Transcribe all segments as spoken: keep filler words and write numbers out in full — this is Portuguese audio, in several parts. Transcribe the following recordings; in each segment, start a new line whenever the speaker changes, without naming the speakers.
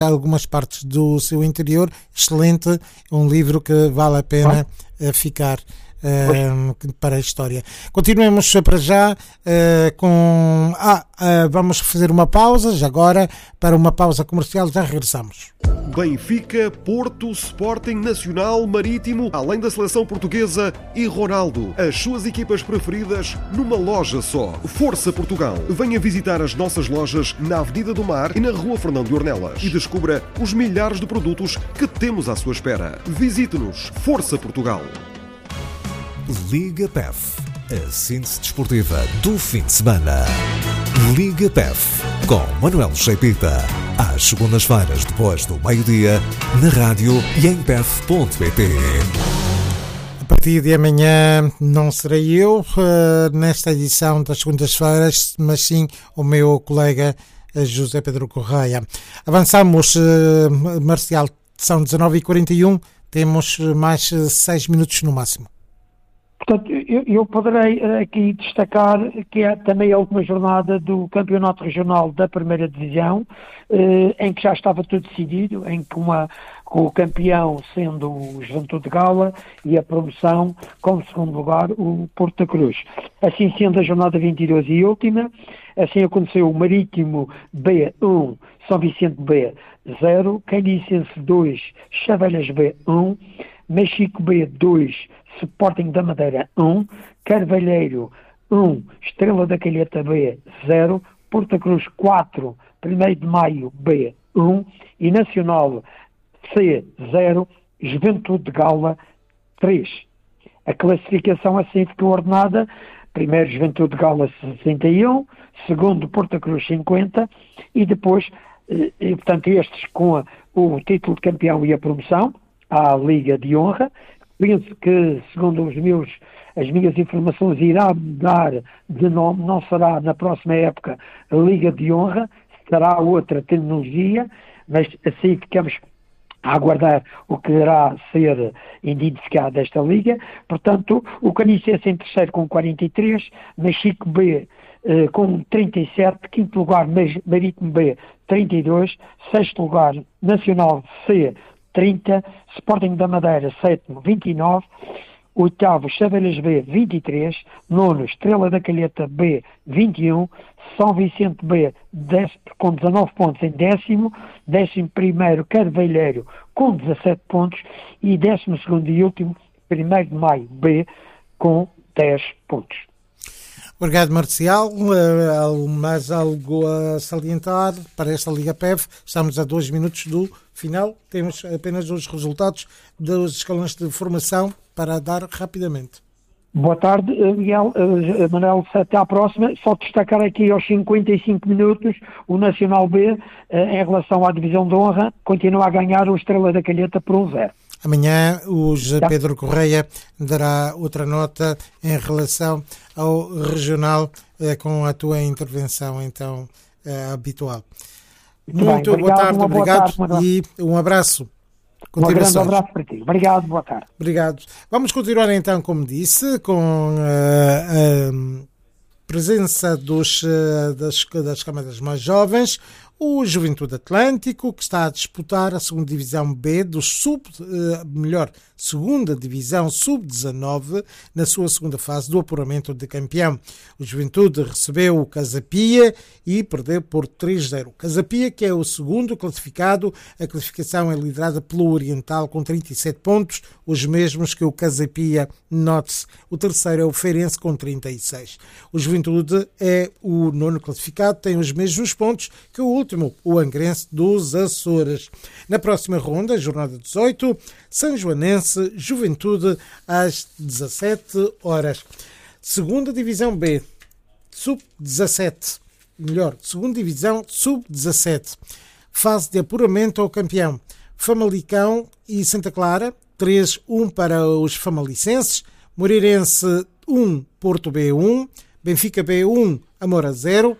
algumas partes do seu interior. Excelente, um livro que vale a pena uh, ficar uh, para a história. Continuemos para já uh, com... Ah, uh, vamos fazer uma pausa, já agora, para uma pausa comercial, já regressamos.
Benfica, Porto, Sporting, Nacional, Marítimo, além da seleção portuguesa e Ronaldo. As suas equipas preferidas numa loja só. Força Portugal. Venha visitar as nossas lojas na Avenida do Mar e na Rua Fernão de Ornelas e descubra os milhares de produtos que temos à sua espera. Visite-nos. Força Portugal.
Liga P E F, a síntese desportiva do fim de semana. Liga P E F, com Manuel Cheipita, às segundas-feiras depois do meio-dia, na rádio e em p e f ponto p t.
A partir de amanhã não serei eu uh, nesta edição das segundas-feiras, mas sim o meu colega uh, José Pedro Correia. Avançamos, uh, Marcial, são dezanove e quarenta e um, temos mais seis minutos no máximo.
Portanto, eu, eu poderei aqui destacar que é também a última jornada do Campeonato Regional da Primeira Divisão, eh, em que já estava tudo decidido, em que uma, com o campeão sendo o Juventude de Gala e a promoção como segundo lugar o Porto da Cruz. Assim sendo a jornada vinte e dois e última, assim aconteceu o Marítimo B um, São Vicente B zero, Canicense dois, Chavelhas B um, Mexico B dois, Sporting da Madeira um, Carvalheiro um, Estrela da Calheta B zero, Porto Cruz quatro, primeiro de Maio B um e Nacional C zero, Juventude de Gala três. A classificação assim ficou ordenada: primeiro Juventude de Gala sessenta e um, segundo Porto Cruz cinquenta e depois, e, portanto, estes com a, o título de campeão e a promoção à Liga de Honra. Penso que, segundo os meus, as minhas informações, irá mudar de nome, não será na próxima época a Liga de Honra, será outra terminologia, mas assim ficamos a aguardar o que irá ser identificado desta Liga. Portanto, o Canicense em terceiro com quarenta e três, Mexico B eh, com trinta e sete, quinto lugar Marítimo B trinta e dois, sexto lugar Nacional C trinta, Sporting da Madeira sétimo vinte e nove, oitavo Chavelhas B vinte e três, nono Estrela da Calheta B vinte e um, São Vicente B dez, com dezanove pontos em décimo, décimo primeiro Carvalheiro com dezassete pontos e décimo segundo e último primeiro de Maio B com dez pontos.
Obrigado, Marcial. Uh, mais algo a salientar para esta Liga P E F? Estamos a dois minutos do final. Temos apenas os resultados dos escalões de formação para dar rapidamente.
Boa tarde, Miguel. Uh, Manuel, até à próxima. Só destacar aqui aos cinquenta e cinco minutos o Nacional B, uh, em relação à divisão de honra, continua a ganhar o Estrela da Calheta por um zero.
Amanhã o José Pedro Correia dará outra nota em relação ao regional, eh, com a tua intervenção então eh, habitual. Muito, Muito
bem,
boa tarde,
uma
obrigado
boa tarde,
e um abraço.
Um grande abraço para ti. Obrigado, boa tarde.
Obrigado. Vamos continuar então, como disse, com a uh, uh, presença dos, uh, das, das câmaras mais jovens. O Juventude Atlântico, que está a disputar a segunda Divisão B do sub, melhor, segunda Divisão sub dezanove, na sua segunda fase do apuramento de campeão. O Juventude recebeu o Casa Pia e perdeu por três a zero. Casa Pia, que é o segundo classificado, a classificação é liderada pelo Oriental com trinta e sete pontos, os mesmos que o Casa Pia Note-se. O terceiro é o Feirense com trinta e seis. O Juventude é o nono classificado, tem os mesmos pontos que o último, o Angrense dos Açores. Na próxima ronda, jornada dezoito, São Joanense, Juventude, às dezassete horas. Segunda Divisão B, sub dezassete, melhor, Segunda Divisão sub dezassete, fase de apuramento ao campeão. Famalicão e Santa Clara, três a um para os famalicenses, Moreirense um, Porto B um, Benfica B um, Amora zero,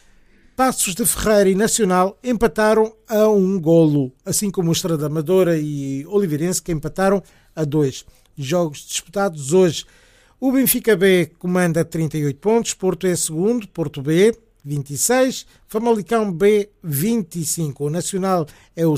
Passos de Ferreira e Nacional empataram a um golo, assim como o Estrela da Amadora e Oliveirense, que empataram a dois. Jogos disputados hoje. O Benfica B comanda trinta e oito pontos, Porto é segundo, Porto B vinte e seis, Famalicão B vinte e cinco. O Nacional é o